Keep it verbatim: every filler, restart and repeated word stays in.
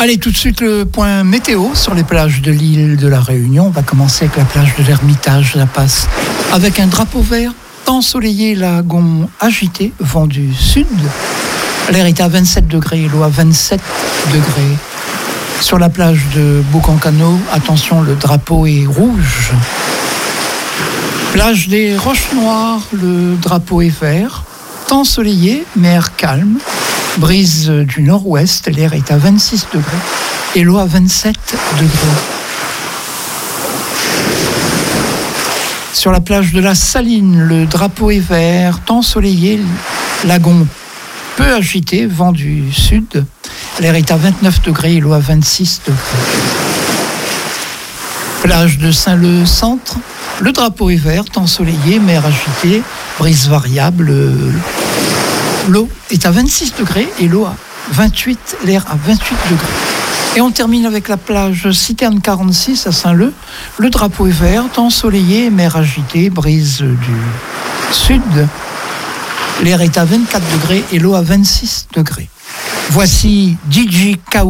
Allez, tout de suite le point météo sur les plages de l'île de la Réunion. On va commencer avec la plage de l'Ermitage, la Passe, avec un drapeau vert, temps ensoleillé, lagon agité, vent du sud. L'air est à vingt-sept degrés, l'eau à vingt-sept degrés. Sur la plage de Boucancano, attention, le drapeau est rouge. Plage des Roches Noires, le drapeau est vert. Temps ensoleillé, mer calme. Brise du nord-ouest, l'air est à vingt-six degrés et l'eau à vingt-sept degrés. Sur la plage de la Saline, le drapeau est vert, temps ensoleillé, lagon peu agité, vent du sud, l'air est à vingt-neuf degrés et l'eau à vingt-six degrés. Plage de Saint-Leu-Centre, le drapeau est vert, temps ensoleillé, mer agitée, brise variable. L'eau est à vingt-six degrés et l'eau à vingt-huit, l'air à vingt-huit degrés. Et on termine avec la plage Citerne quarante-six à Saint-Leu. Le drapeau est vert, temps ensoleillé, mer agitée, brise du sud. L'air est à vingt-quatre degrés et l'eau à vingt-six degrés. Voici D J Kawa.